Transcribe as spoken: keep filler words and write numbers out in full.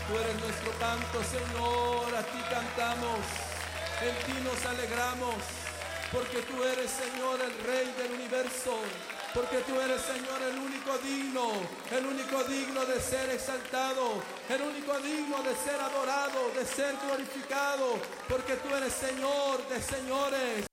Tú eres nuestro canto, Señor, a ti cantamos, en ti nos alegramos, porque tú eres, Señor, el Rey del universo, porque tú eres, Señor, el único digno, el único digno de ser exaltado, el único digno de ser adorado, de ser glorificado, porque tú eres Señor de señores.